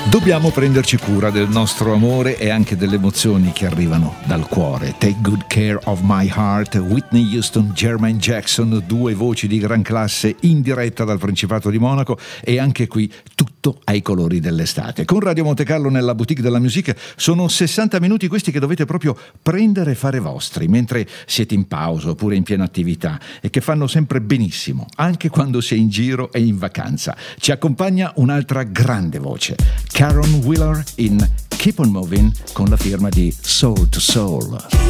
Dobbiamo prenderci cura del nostro amore e anche delle emozioni che arrivano dal cuore. Take Good Care of My Heart, Whitney Houston, Jermaine Jackson, due voci di gran classe in diretta dal Principato di Monaco, e anche qui tutto ai colori dell'estate. Con Radio Monte Carlo nella boutique della musica sono 60 minuti questi che dovete proprio prendere e fare vostri mentre siete in pausa oppure in piena attività, e che fanno sempre benissimo anche quando sei in giro e in vacanza. Ci accompagna un'altra grande voce, Caron Wheeler in Keep on Moving, con la firma di Soul to Soul.